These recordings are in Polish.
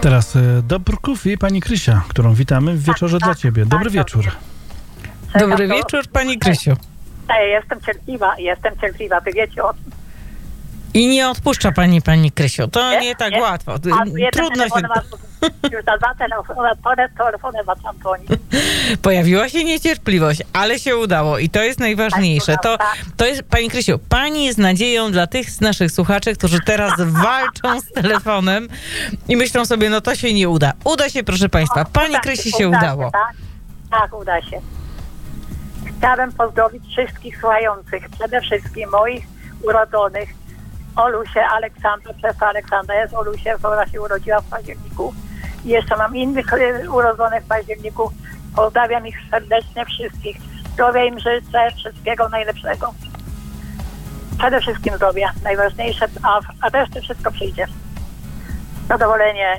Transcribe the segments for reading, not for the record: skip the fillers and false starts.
Teraz Dobrków i pani Krysia, którą witamy w wieczorze dla ciebie. Dobry wieczór. Dobry wieczór, pani Krysiu. Jestem cierpliwa, wy wiecie o tym. I nie odpuszcza pani Krysiu. To nie tak łatwo. Trudno się... Już na dwa telefony wracam dzwonić. Pojawiła się niecierpliwość, ale się udało i to jest najważniejsze. To jest, pani Krysiu, pani jest nadzieją dla tych z naszych słuchaczy, którzy teraz walczą z telefonem i myślą sobie, no to się nie uda. Uda się, proszę państwa. Pani Krysi się udało. Tak, uda się. Chciałabym pozdrowić wszystkich słuchających, przede wszystkim moich urodzonych, Olusię, Aleksandrę, przez Aleksandra jest Olusię, która się urodziła w październiku. I jeszcze mam innych urodzonych w październiku. Pozdrawiam ich serdecznie wszystkich. Zdrowia im życzę, wszystkiego najlepszego. Przede wszystkim zdrowia, najważniejsze, a resztę wszystko przyjdzie. Zadowolenie.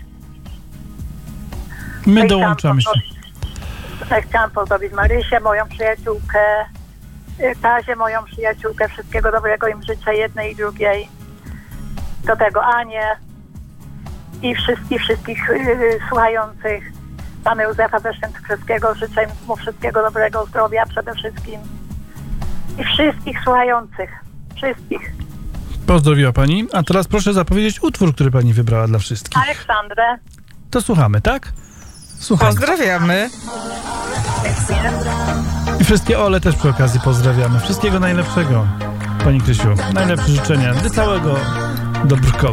My dołączamy się. Chciałam pozdrowić Marysię, moją przyjaciółkę, Kazię, moją przyjaciółkę. Wszystkiego dobrego im życzę, jednej i drugiej. Do tego Anię i wszystkich słuchających. Pana Józefa Beszczęckiego życzę mu wszystkiego dobrego, zdrowia przede wszystkim. I wszystkich słuchających. Wszystkich. Pozdrowiła pani. A teraz proszę zapowiedzieć utwór, który pani wybrała dla wszystkich. Aleksandrę. To słuchamy, tak? Słuchamy. Pozdrawiamy. I wszystkie Ole też przy okazji pozdrawiamy. Wszystkiego najlepszego, pani Krysiu. Najlepsze życzenia dla całego Dobrkowa.